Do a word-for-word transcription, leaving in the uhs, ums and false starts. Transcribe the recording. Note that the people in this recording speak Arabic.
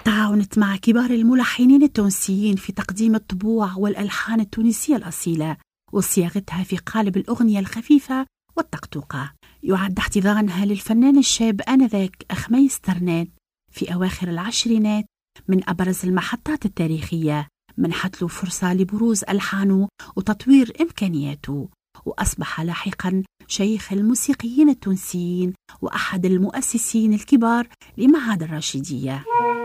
تعاونت مع كبار الملحنين التونسيين في تقديم الطبوع والألحان التونسية الأصيلة وصياغتها في قالب الأغنية الخفيفة والطقطوقة. يعد احتضانها للفنان الشاب آنذاك أخميس ترنان في أواخر العشرينات من أبرز المحطات التاريخية، منحت له فرصة لبروز ألحانه وتطوير إمكانياته، وأصبح لاحقا شيخ الموسيقيين التونسيين وأحد المؤسسين الكبار لمعهد الراشدية.